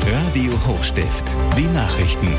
Radio Hochstift, die Nachrichten.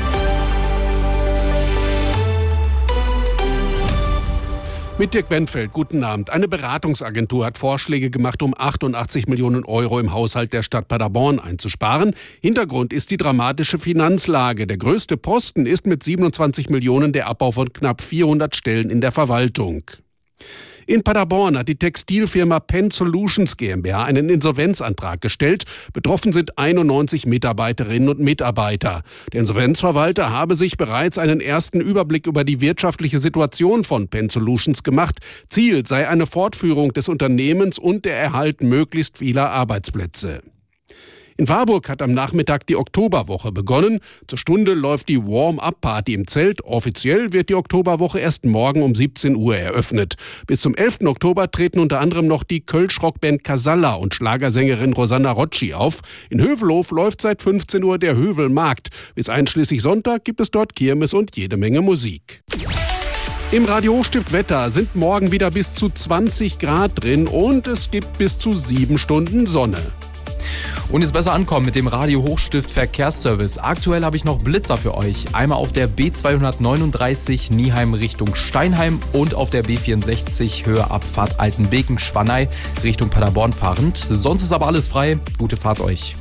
Mit Dirk Benfeld, guten Abend. Eine Beratungsagentur hat Vorschläge gemacht, um 88 Millionen Euro im Haushalt der Stadt Paderborn einzusparen. Hintergrund ist die dramatische Finanzlage. Der größte Posten ist mit 27 Millionen der Abbau von knapp 400 Stellen in der Verwaltung. In Paderborn hat die Textilfirma Penn Solutions GmbH einen Insolvenzantrag gestellt. Betroffen sind 91 Mitarbeiterinnen und Mitarbeiter. Der Insolvenzverwalter habe sich bereits einen ersten Überblick über die wirtschaftliche Situation von Penn Solutions gemacht. Ziel sei eine Fortführung des Unternehmens und der Erhalt möglichst vieler Arbeitsplätze. In Warburg hat am Nachmittag die Oktoberwoche begonnen. Zur Stunde läuft die Warm-up-Party im Zelt. Offiziell wird die Oktoberwoche erst morgen um 17 Uhr eröffnet. Bis zum 11. Oktober treten unter anderem noch die Kölsch-Rockband Casalla und Schlagersängerin Rosanna Rocci auf. In Hövelhof läuft seit 15 Uhr der Hövelmarkt. Bis einschließlich Sonntag gibt es dort Kirmes und jede Menge Musik. Im Radio Hochstift Wetter sind morgen wieder bis zu 20 Grad drin und es gibt bis zu 7 Stunden Sonne. Und jetzt besser ankommen mit dem Radio Hochstift Verkehrsservice. Aktuell habe ich noch Blitzer für euch. Einmal auf der B239 Nieheim Richtung Steinheim und auf der B64 Höhe Abfahrt Altenbeken-Schwannei Richtung Paderborn fahrend. Sonst ist aber alles frei. Gute Fahrt euch.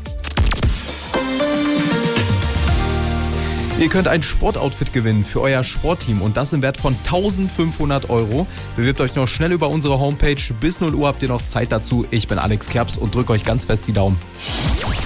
Ihr könnt ein Sportoutfit gewinnen für euer Sportteam und das im Wert von 1.500 Euro. Bewirbt euch noch schnell über unsere Homepage. Bis 0 Uhr habt ihr noch Zeit dazu. Ich bin Alex Kerbs und drücke euch ganz fest die Daumen.